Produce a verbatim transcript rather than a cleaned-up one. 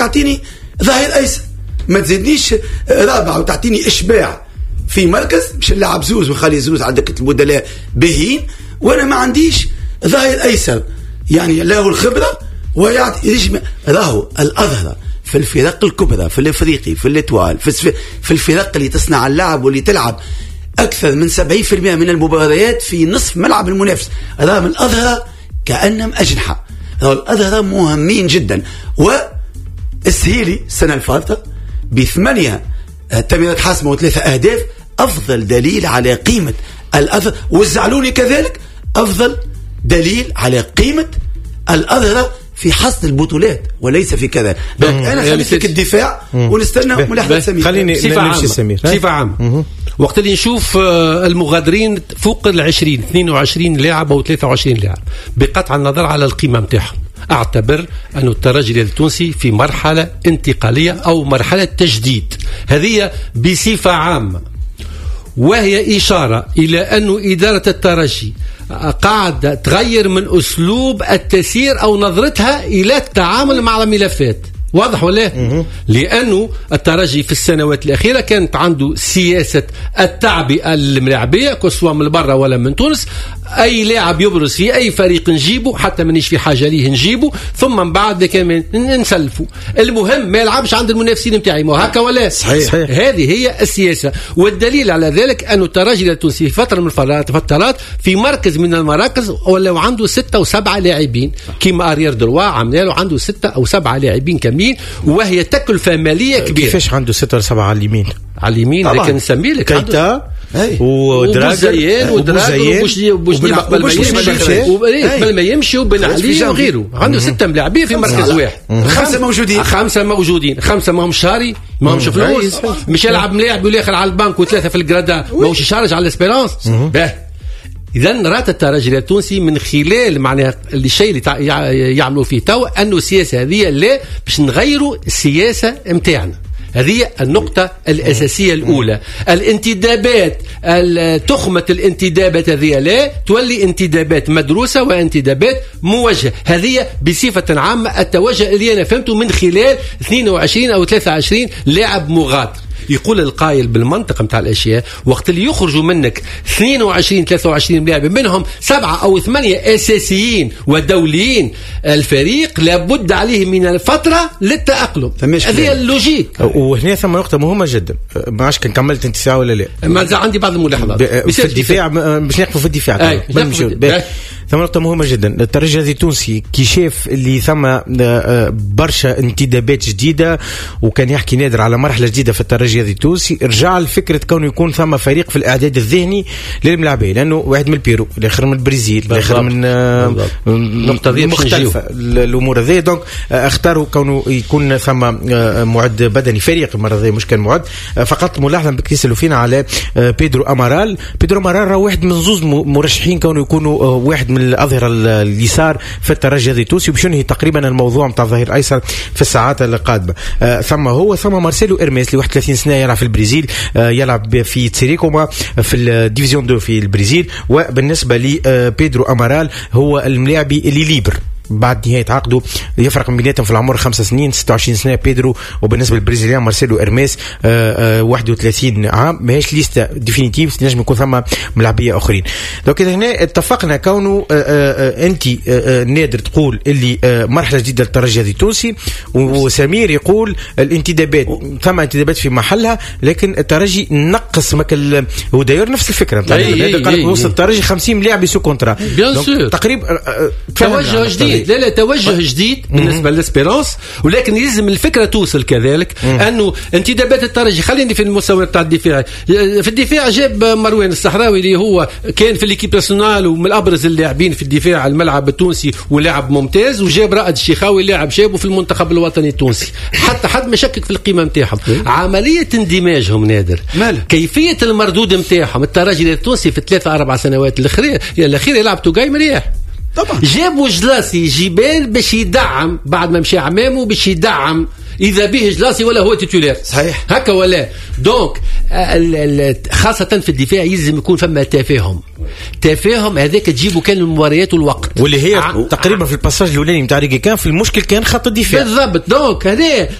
تعطيني ظهير ايسر، ما تزيدنيش رابع وتعطيني اشباع في مركز مش اللاعب زوز وخلي زوز عندك البدلاء باهين، وانا ما عنديش ظهير ايسر يعني له الخبره ويعطي يجمع. راهو الاظهر في الفرق الكبرى، في الافريقي، في الاتوال، في, في الفرق اللي تصنع اللعب واللي تلعب اكثر من سبعين بالمئة من المباريات في نصف ملعب المنافس، راهم الاظهر كانهم اجنحه، راهو الاظهر مهمين جدا. والسهيلي السنه الفارطه بثمانيه تمريرات حاسمه وثلاثه اهداف افضل دليل على قيمه الاظهر، والزعلوني كذلك افضل دليل على قيمه الاظهر في حصد البطولات وليس في كذا. انا خليت فيك الدفاع ونستنى ملاحظه سمير. خليني نمشي سمير صفه عامه. وقت اللي نشوف المغادرين فوق العشرين اثنين وعشرين لاعب او ثلاثة وعشرين لاعب بقطع النظر على القيمه نتاعهم، اعتبر أن الترجي التونسي في مرحله انتقاليه او مرحله تجديد، هذه بصفه عامه، وهي إشارة إلى أن إدارة الترجي قاعدة تغير من أسلوب التسيير أو نظرتها إلى التعامل مع الملفات. واضح ولا؟ لأنه الترجي في السنوات الأخيرة كانت عنده سياسة التعبئة الملاعبية سواء من برا ولا من تونس، أي لاعب يبرز في أي فريق نجيبه حتى منيش في حاجة ليه نجيبه، ثم من بعد كمان نسلفه، المهم ما يلعبش عند المنافسين متاعي، ما هكا ولا؟ صحيح. صحيح. هذه هي السياسة، والدليل على ذلك أن الترجي التونسي في فترة من الفترات في مركز من المراكز ولو عنده ستة أو سبعة لاعبين كيما أريير دروا عمل له عنده ستة أو سبعة لاعبين كاملين، وهي تكلفة مالية كبيرة. كيفاش عنده ستة ولا سبعة على اليمين؟ على اليمين لكن نسميه لك كيتا ودراجل وبوزيان وبوجدي قبل ما يمشي وبن علي وغيره، عنده ستة ملاعبين في مركز واحد. خمسة موجودين خمسة موجودين خمسة ما هم شاري ما همش فلوس، مش يلعب ملاعب والاخر على البنك وثلاثة في الجرادا ما هوش شارج على الاسبيرانس. إذن رات الترجي التونسي من خلال معناها الشيء اللي يعملوا فيه تو أنه السياسة هذه لا باش نغيروا السياسة متاعنا. هذه النقطة الأساسية الأولى. الانتدابات تخمة الانتدابات هذه لا تولي انتدابات مدروسة وانتدابات موجهة. هذه بصفة عامة التوجه اللي أنا فهمته من خلال اثنين وعشرين أو ثلاثة وعشرين لاعب مغادر. يقول القائل بالمنطق متاع الأشياء وقت اللي يخرجوا منك اثنين وعشرين ثلاثة وعشرين لاعب منهم سبعة أو ثمانية أساسيين ودوليين، الفريق لابد عليه من الفترة للتأقلم. هذه اللوجيك. وهنا ثم نقطة مهمة جدا، ما عادش كان كملت انت ساعة ولا لا؟ ما عندي بعض الملاحظات في الدفاع، باش نحكوا في الدفاع. ثم نقطة مهمة جدا، الترجي التونسي كي شاف اللي ثم برشا انتدابات جديدة وكان يحكي نادر على مرحلة جديدة في الترجي التونسي، رجع لفكرة كونه يكون ثم فريق في الإعداد الذهني للملاعبين، لأنه واحد من البيرو، الآخر من البرازيل، الآخر من مختلفة الأمور هذه. دونك اختاروا كونه يكون ثم معد بدني فريق المرة هذه، مش كان معد فقط. ملاحظة بكيسلوا فينا على بيدرو أمارال. بيدرو أمارال واحد من زوز مرشحين كونه يكونوا واحد من الأظهرة اليسار في الترجي التونسي، وبشنه تقريبا الموضوع متاع ظهير أيسر في الساعات القادمة. آه ثم هو ثم مارسيلو إرميس اللي واحد وثلاثين سنة يلعب في البرازيل، آه يلعب في تسيريكوما في الديفيزيون دو في البرازيل. وبالنسبة لبيدرو أمارال هو الملاعبي اللي ليبر بعد نهاية عقده، يفرق من بيناتهم في العمر خمسة سنين، ستة وعشرين سنة بيدرو، وبالنسبة للبرازيليان مارسيلو إرميس آه آه واحد وثلاثين عام. ماهيش ليست ديفينيتيف، تنجم يكون ثم ملاعبية آخرين. دوك هنا اتفقنا كونه آه آه انت آه نادر تقول اللي آه مرحلة جديدة للترجي التونسي، وسمير يقول الانتدابات ثم انتدابات في محلها، لكن الترجي نقص مكل وداير نفس الفكرة نتاع نادر، قال وصل الترجي خمسين لاعب سو كونترا تقريبا. توجه جديد، لا لا توجه جديد بالنسبة للإسبيرانس، ولكن يلزم الفكرة توصل كذلك أنه انتدابات الترجي. خليني في المستوى بتاع الدفاع. في الدفاع جاب مروان الصحراوي اللي هو كان في الكيب ناسيونال ومن أبرز اللاعبين في الدفاع الملعب التونسي ولاعب ممتاز، وجاب رائد الشيخاوي لاعب شاب في المنتخب الوطني التونسي، حتى حد ما شكك في القيمة متاعهم. عملية اندماجهم نادر، كيفية المردود متاعهم. الترجي التونسي في الثلاثة أربع سنوات الأخيرة الأخيرة يلعب توجاي مريح طبعا، جابوا جلاسي جبال باش يدعم بعد ما مشى عمامه باش يدعم اذا به جلاسي ولا هو تيتولير صحيح هكا ولا دونك خاصه في الدفاع يلزم يكون فما تفاهم تفاهم هذاك تجيبه كان المباريات والوقت واللي هي ع... تقريبا في الباساج الاولاني نتاع ريكي كان في المشكل كان خط الدفاع بالضبط. دونك هذا